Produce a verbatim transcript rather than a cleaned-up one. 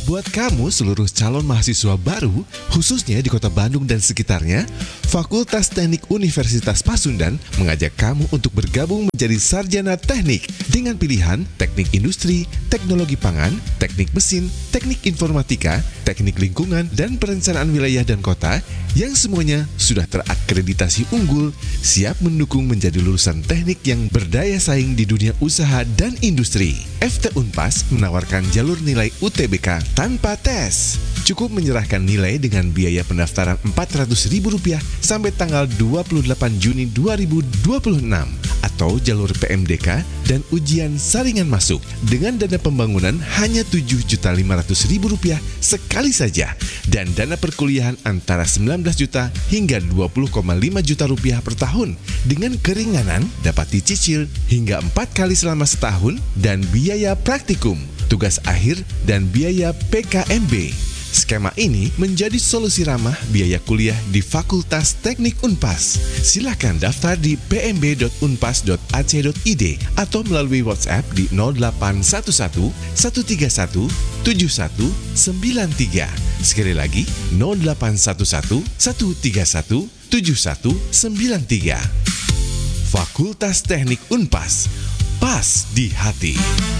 Buat kamu seluruh calon mahasiswa baru, khususnya di kota Bandung dan sekitarnya, Fakultas Teknik Universitas Pasundan mengajak kamu untuk bergabung menjadi sarjana teknik dengan pilihan teknik industri, teknologi pangan, teknik mesin, teknik informatika, teknik lingkungan, dan perencanaan wilayah dan kota yang semuanya sudah terakreditasi unggul, siap mendukung menjadi lulusan teknik yang berdaya saing di dunia usaha dan industri. F T Unpas menawarkan jalur nilai U T B K tanpa tes. Cukup menyerahkan nilai dengan biaya pendaftaran empat ratus ribu rupiah sampai tanggal dua puluh delapan Juni dua ribu dua puluh enam atau jalur P M D K dan ujian saringan masuk dengan dana pembangunan hanya tujuh juta lima ratus ribu rupiah sekali saja dan dana perkuliahan antara sembilan belas juta hingga dua puluh koma lima juta rupiah per tahun dengan keringanan dapat dicicil hingga empat kali selama setahun dan biaya praktikum, tugas akhir dan biaya P K M B. Skema ini menjadi solusi ramah biaya kuliah di Fakultas Teknik Unpas. Silakan daftar di p m b dot unpas dot a c dot i d atau melalui WhatsApp di nol delapan satu satu satu tiga satu tujuh satu sembilan tiga. Sekali lagi nol delapan satu satu satu tiga satu tujuh satu sembilan tiga. Fakultas Teknik Unpas, pas di hati.